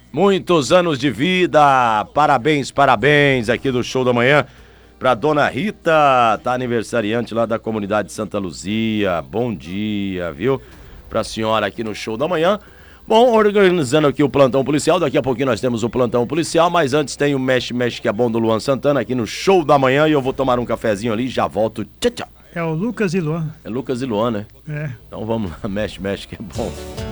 Muitos anos de vida, parabéns, parabéns aqui do Show da Manhã pra Dona Rita, tá aniversariante lá da comunidade Santa Luzia, bom dia, viu? Pra senhora aqui no Show da Manhã. Bom, organizando aqui o plantão policial, daqui a pouquinho nós temos o plantão policial, mas antes tem o Mexe Mexe que é bom do Luan Santana aqui no Show da Manhã e eu vou tomar um cafezinho ali e já volto, tchau, tchau. É o Lucas e Luan. É Lucas e Luan, né? É. Então vamos lá, Mexe Mexe que é bom.